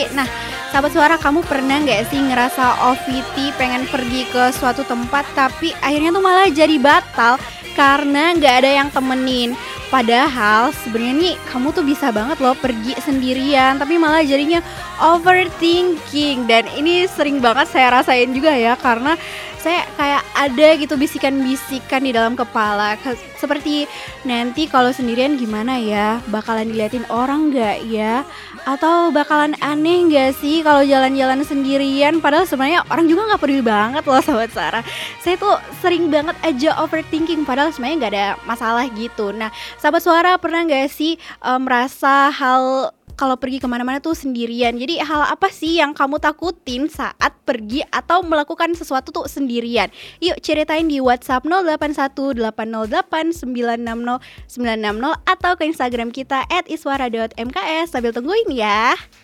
sendiri. Nah, sahabat suara, kamu pernah nggak sih ngerasa OVT pengen pergi ke suatu tempat tapi akhirnya tuh malah jadi batal karena nggak ada yang temenin? Padahal sebenarnya nih kamu tuh bisa banget loh pergi sendirian, tapi malah jadinya overthinking. Dan ini sering banget saya rasain juga ya, karena saya kayak ada gitu bisikan-bisikan di dalam kepala seperti, nanti kalau sendirian gimana ya, bakalan diliatin orang gak ya, atau bakalan aneh gak sih kalau jalan-jalan sendirian. Padahal sebenarnya orang juga gak peduli banget loh sahabat Sarah. Saya tuh sering banget aja overthinking, padahal sebenarnya gak ada masalah gitu. Nah, sahabat suara, pernah gak sih merasa hal kalau pergi kemana-mana tuh sendirian? Jadi hal apa sih yang kamu takutin saat pergi atau melakukan sesuatu tuh sendirian? Yuk ceritain di WhatsApp 081808960960 atau ke Instagram kita @iswara.mks. Sambil tungguin ya.